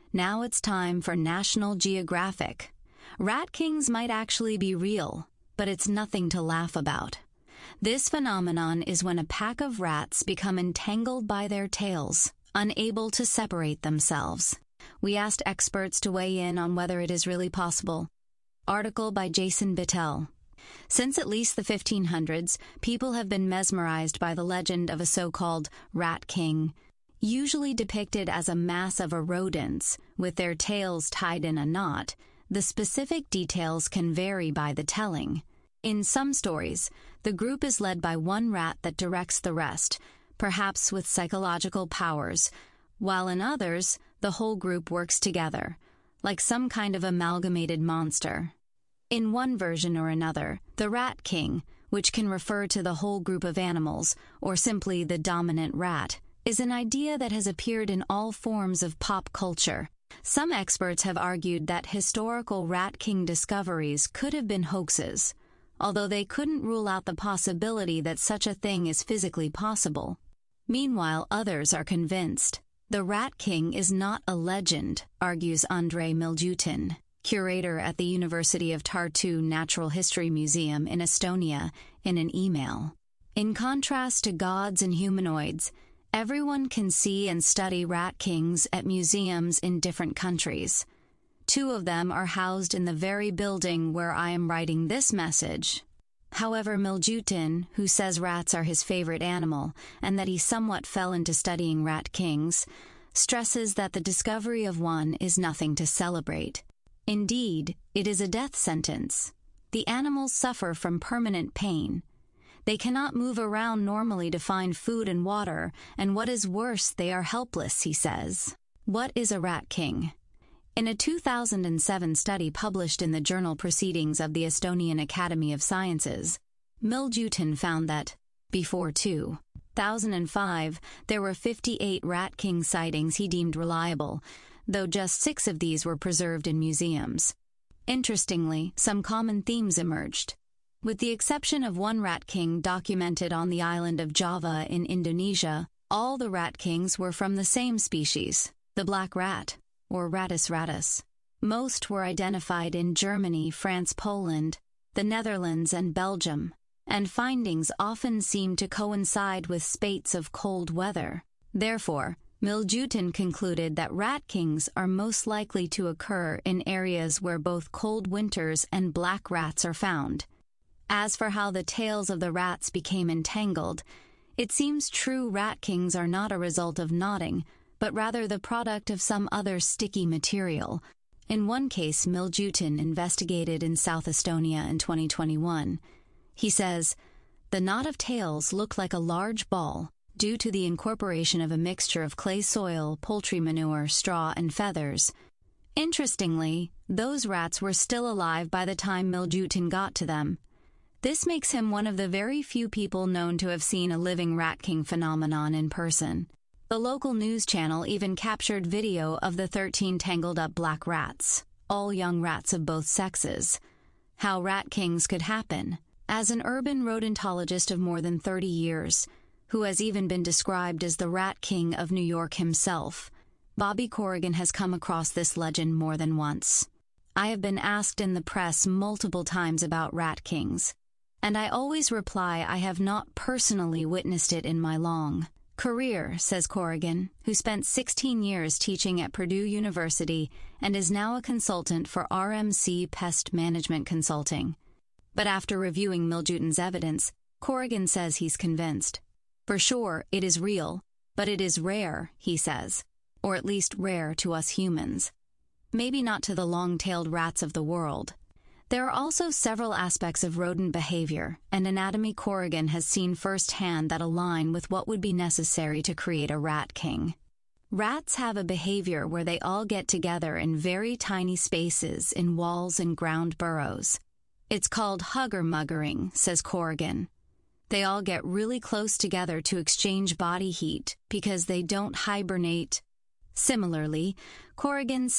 Now it's time for National Geographic. Rat kings might actually be real, but it's nothing to laugh about. This phenomenon is when a pack of rats become entangled by their tails, unable to separate themselves. We asked experts to weigh in on whether it is really possible. Article by Jason Bittell. Since at least the 1500s, people have been mesmerized by the legend of a so-called rat king, usually depicted as a mass of rodents with their tails tied in a knot. The specific details can vary by the telling. In some stories, the group is led by one rat that directs the rest, perhaps with psychological powers, while in others, the whole group works together, like some kind of amalgamated monster. In one version or another, the Rat King, which can refer to the whole group of animals, or simply the dominant rat, is an idea that has appeared in all forms of pop culture. Some experts have argued that historical Rat King discoveries could have been hoaxes, although they couldn't rule out the possibility that such a thing is physically possible. Meanwhile, others are convinced. The Rat King is not a legend, argues Andrei Miljutin, curator at the University of Tartu Natural History Museum in Estonia, in an email. In contrast to gods and humanoids, everyone can see and study rat kings at museums in different countries. 2 of them are housed in the very building where I am writing this message. However, Miljutin, who says rats are his favorite animal and that he somewhat fell into studying rat kings, stresses that the discovery of one is nothing to celebrate. Indeed, it is a death sentence. The animals suffer from permanent pain. They cannot move around normally to find food and water, and what is worse, they are helpless, he says. What is a rat king? In a 2007 study published in the journal Proceedings of the Estonian Academy of Sciences, Miljutin found that, before 2005, there were 58 rat king sightings he deemed reliable, though just 6 of these were preserved in museums. Interestingly, some common themes emerged. With the exception of one rat king documented on the island of Java in Indonesia, all the rat kings were from the same species, the black rat, or Rattus rattus. Most were identified in Germany, France, Poland, the Netherlands, and Belgium, and findings often seem to coincide with spates of cold weather. Therefore, Miljutin concluded that rat kings are most likely to occur in areas where both cold winters and black rats are found. As for how the tails of the rats became entangled, it seems true rat kings are not a result of knotting, but rather the product of some other sticky material. In one case Miljutin investigated in South Estonia in 2021, he says, "The knot of tails looked like a large ball due to the incorporation of a mixture of clay soil, poultry manure, straw, and feathers." Interestingly, those rats were still alive by the time Miljutin got to them. This makes him one of the very few people known to have seen a living rat king phenomenon in person. The local news channel even captured video of the 13 tangled-up black rats, all young rats of both sexes. How rat kings could happen. As an urban rodentologist of more than 30 years, who has even been described as the Rat King of New York himself, Bobby Corrigan has come across this legend more than once. I have been asked in the press multiple times about rat kings, and I always reply I have not personally witnessed it in my long career, says Corrigan, who spent 16 years teaching at Purdue University and is now a consultant for RMC Pest Management Consulting. But after reviewing Miljutin's evidence, Corrigan says he's convinced. For sure, it is real, but it is rare, he says, or at least rare to us humans. Maybe not to the long-tailed rats of the world. There are also several aspects of rodent behavior and anatomy Corrigan has seen firsthand that align with what would be necessary to create a rat king. Rats have a behavior where they all get together in very tiny spaces in walls and ground burrows. It's called hugger-muggering, says Corrigan. They all get really close together to exchange body heat because they don't hibernate. Similarly, Corrigan says